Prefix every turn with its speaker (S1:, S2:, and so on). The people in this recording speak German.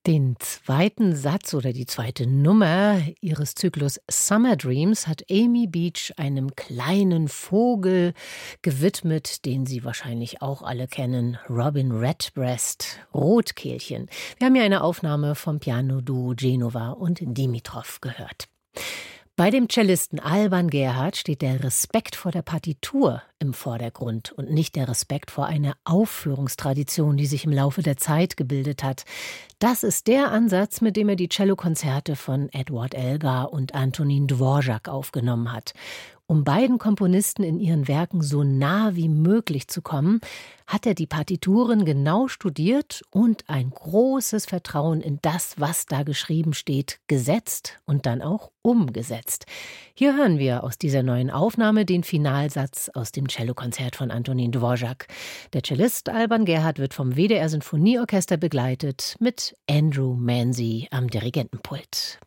S1: Den zweiten Satz oder die zweite Nummer ihres Zyklus Summer Dreams hat Amy Beach einem kleinen Vogel gewidmet, den Sie wahrscheinlich auch alle kennen, Robin Redbreast, Rotkehlchen. Wir haben ja eine Aufnahme vom Piano-Duo Genova und Dimitrov gehört. Bei dem Cellisten Alban Gerhard steht der Respekt vor der Partitur im Vordergrund und nicht der Respekt vor einer Aufführungstradition, die sich im Laufe der Zeit gebildet hat. Das ist der Ansatz, mit dem er die Cellokonzerte von Edward Elgar und Antonin Dvorak aufgenommen hat. Um beiden Komponisten in ihren Werken so nah wie möglich zu kommen, hat er die Partituren genau studiert und ein großes Vertrauen in das, was da geschrieben steht, gesetzt und dann auch umgesetzt. Hier hören wir aus dieser neuen Aufnahme den Finalsatz aus dem Cellokonzert von Antonin Dvorak. Der Cellist Alban Gerhard wird vom WDR Sinfonieorchester begleitet mit Andrew Manzi am Dirigentenpult.